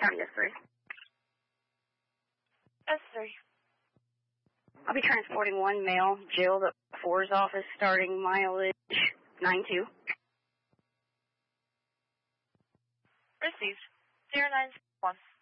County S3. S3. I'll be transporting one male, Jill, to 4's office, starting mileage 92. Received. 091.